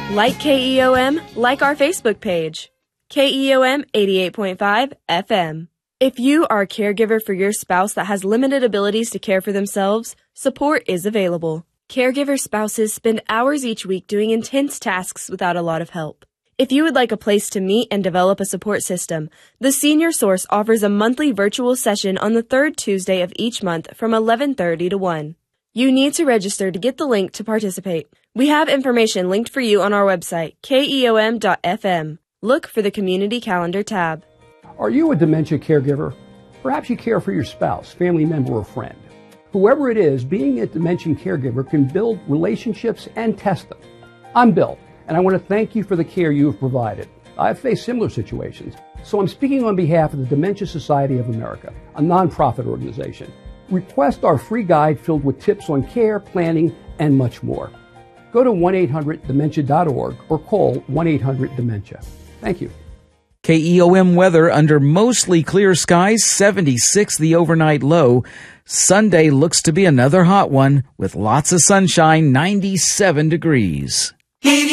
Like KEOM, like our Facebook page. KEOM 88.5 FM. If you are a caregiver for your spouse that has limited abilities to care for themselves, support is available. Caregiver spouses spend hours each week doing intense tasks without a lot of help. If you would like a place to meet and develop a support system, the Senior Source offers a monthly virtual session on the third Tuesday of each month from 11:30 to 1. You need to register to get the link to participate. We have information linked for you on our website, keom.fm. Look for the Community Calendar tab. Are you a dementia caregiver? Perhaps you care for your spouse, family member, or friend. Whoever it is, being a dementia caregiver can build relationships and test them. I'm Bill, and I want to thank you for the care you have provided. I've faced similar situations, so I'm speaking on behalf of the Dementia Society of America, a nonprofit organization. Request our free guide filled with tips on care, planning, and much more. Go to 1-800-DEMENTIA.org or call 1-800-DEMENTIA. Thank you. KEOM weather under mostly clear skies, 76 the overnight low. Sunday looks to be another hot one with lots of sunshine, 97 degrees.